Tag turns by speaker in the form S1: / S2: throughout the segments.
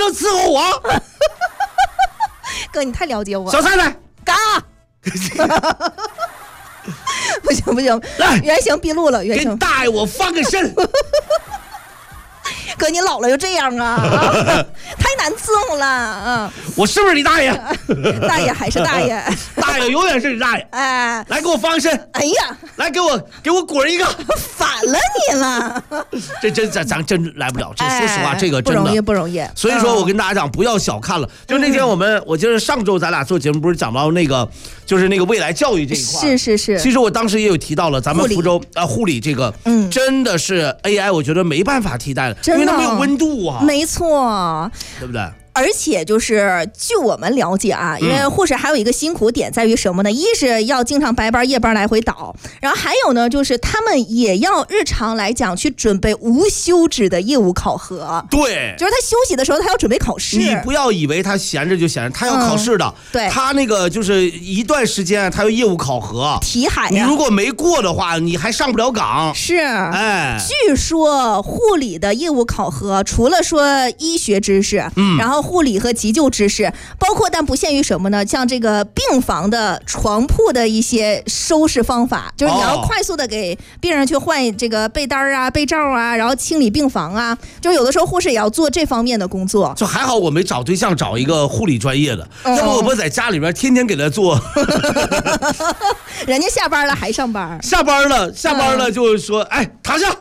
S1: 能伺候我？
S2: 哥，你太了解我。
S1: 小菜菜，
S2: 嘎。不行不行，
S1: 来，
S2: 原形毕露了，原形。
S1: 给大爷我翻个身。
S2: 哥，你老了就这样啊，太难伺候了啊！
S1: 我是不是你大爷？
S2: 大爷还是大爷，
S1: 大爷永远是你大爷。
S2: 哎，
S1: 来给我翻个身。
S2: 哎呀，
S1: 来给我滚一个。
S2: 反了你了。
S1: 咱真来不了。这说实话，这个真的
S2: 不容易，不容易。
S1: 所以说我跟大家讲，不要小看了。就那天我就是上周咱俩做节目，不是讲到那个，就是那个未来教育这一块。
S2: 是。
S1: 其实我当时也有提到了，咱们福州护理这个，真的是 AI， 我觉得没办法替代了，因为它没有温度啊。
S2: 没错，
S1: 对不对？
S2: 而且就是据我们了解啊，因为护士还有一个辛苦点在于什么呢？一是要经常白班夜班来回倒，然后还有呢就是他们也要日常来讲去准备无休止的业务考核。
S1: 对，
S2: 就是他休息的时候他要准备考试。
S1: 你不要以为他闲着就闲着，他要考试的。
S2: 对，
S1: 他那个就是一段时间他有业务考核
S2: 题海呀，
S1: 你如果没过的话，你还上不了岗。
S2: 是，
S1: 哎，
S2: 据说护理的业务考核除了说医学知识，然后护理和急救知识，包括但不限于什么呢？像这个病房的床铺的一些收拾方法，就是你要快速的给病人去换这个被单啊、被罩啊，然后清理病房啊，就有的时候护士也要做这方面的工作。
S1: 就还好我没找对象，找一个护理专业的，要不我不在家里边天天给他做。
S2: 人家下班了还上班，
S1: 下班了就是说，哎，躺下。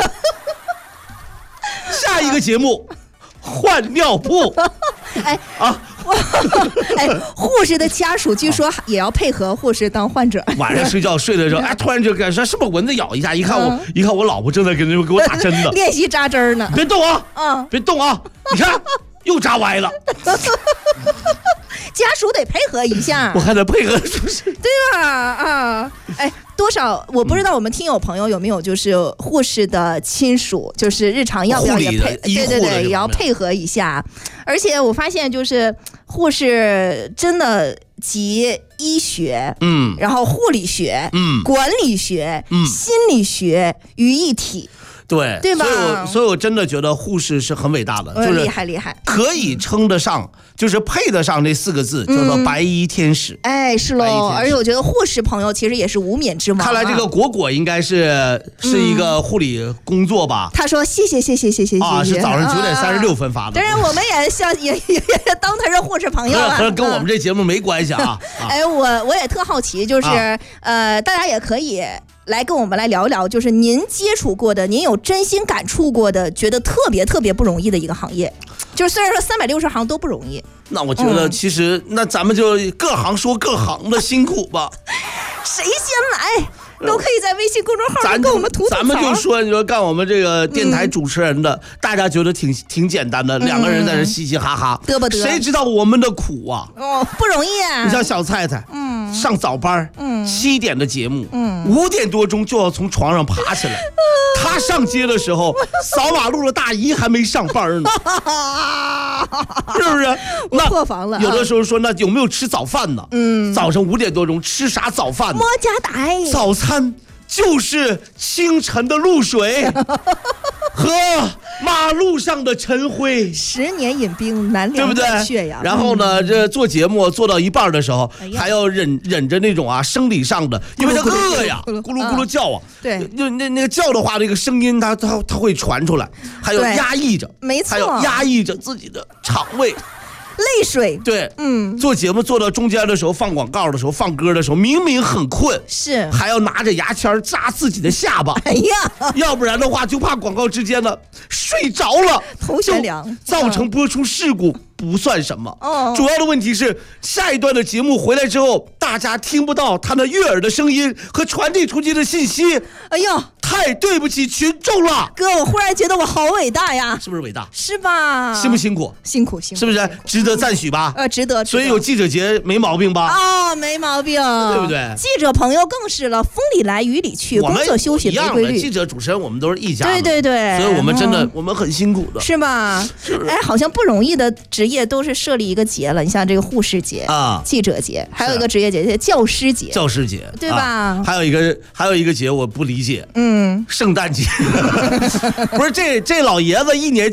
S1: 下一个节目。换尿布。
S2: 哎啊，哎，护士的家属据说也要配合护士当患者。
S1: 晚上睡觉睡的时候，哎，突然就感觉是不是蚊子咬一下？一看我老婆正在给我打针呢，
S2: 练习扎针呢。
S1: 别动啊！别动啊！你看又扎歪了。
S2: 家属得配合一下，
S1: 我还得配合，是不是？
S2: 对吧？啊，哎。多少我不知道，我们听友朋友有没有就是护士的亲属，就是日常要不要也配？对，也要配合一下。而且我发现就是护士真的集医学，然后护理学，管理学，心理学于一体。对吧？
S1: 所以我真的觉得护士是很伟大的，就是
S2: 厉害，
S1: 可以称得上，就是配得上那4个字，叫做白衣天使。
S2: 哎，是喽。而且我觉得护士朋友其实也是无冕之王。
S1: 看来这个果应该是一个护理工作吧？
S2: 他说谢谢啊，
S1: 是早上9点36分发的。
S2: 当然我们也当他是护士朋友了，
S1: 跟我们这节目没关系啊。
S2: 哎，我也特好奇，就是大家也可以。来跟我们来聊一聊，就是您接触过的，您有真心感触过的，觉得特别不容易的一个行业。就是虽然说360行都不容易，
S1: 那我觉得其实那咱们就各行说各行的辛苦吧。
S2: 谁先来都可以在微信公众号上跟我们吐槽。
S1: 咱们就说你说干我们这个电台主持人的，大家觉得挺简单的，2个人在这嘻嘻哈哈，
S2: 嘚不嘚？
S1: 谁知道我们的苦啊？
S2: 不容易啊！
S1: 你像小菜菜，上早班，7点的节目，5点多钟就要从床上爬起来。他上街的时候，扫马路的大姨还没上班呢，是不是？
S2: 那破防了。
S1: 有的时候说，那有没有吃早饭呢？早上5点多钟吃啥早饭呢？
S2: 摸家带。
S1: 早餐就是清晨的露水和马路上的晨灰
S2: ，10年饮冰难凉的血呀。
S1: 然后呢，这做节目做到一半的时候，还要忍着那种生理上的，因为他饿呀，咕噜咕噜叫啊。
S2: 对，
S1: 就那个叫的话，那个声音它会传出来，还有压抑着，
S2: 没错，
S1: 还有压抑着自己的肠胃。
S2: 泪水。
S1: 对，做节目做到中间的时候，放广告的时候，放歌的时候，明明很困，
S2: 是
S1: 还要拿着牙签扎自己的下巴。
S2: 哎呀，
S1: 要不然的话，就怕广告之间呢睡着了，
S2: 头悬梁，
S1: 造成播出事故。不算什么，主要的问题是下一段的节目回来之后，大家听不到他那悦耳的声音和传递出去的信息。
S2: 哎呦，
S1: 太对不起群众了，
S2: 哥，我忽然觉得我好伟大呀！
S1: 是不是伟大？
S2: 是吧？
S1: 辛不辛苦？
S2: 辛苦，
S1: 是不是值得赞许吧？
S2: 值得。
S1: 所以有记者节没毛病吧？
S2: 没毛病，
S1: 对不对？
S2: 记者朋友更是了，风里来雨里去，工作休息没规律。
S1: 记者主持人我们都是一家的，
S2: 对，
S1: 所以我们真的我们很辛苦的，
S2: 是吧？哎，好像不容易的职业都是设立一个节了，你像这个护士节啊，记者节，还有一个职业节，教师节，对吧？
S1: 还有一个节我不理解，圣诞节，不是这老爷子一年